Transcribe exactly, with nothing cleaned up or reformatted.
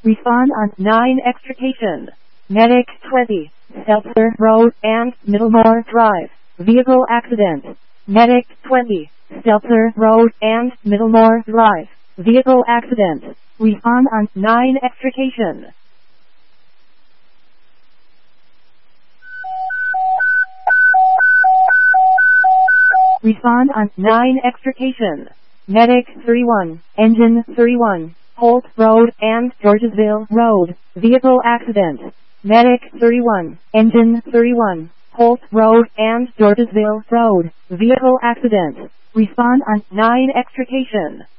Respond on nine extrication. Medic twenty. Stelzer Road and Middlemore Drive. Vehicle accident. Medic twenty. Stelzer Road and Middlemore Drive. Vehicle accident. Respond on nine extrication. Respond on nine extrication. Medic thirty-one. Engine thirty-one. Holt Road and Georgesville Road. Vehicle accident. Medic thirty-one. Engine thirty-one. Holt Road and Georgesville Road. Vehicle accident. Respond on nine extrication.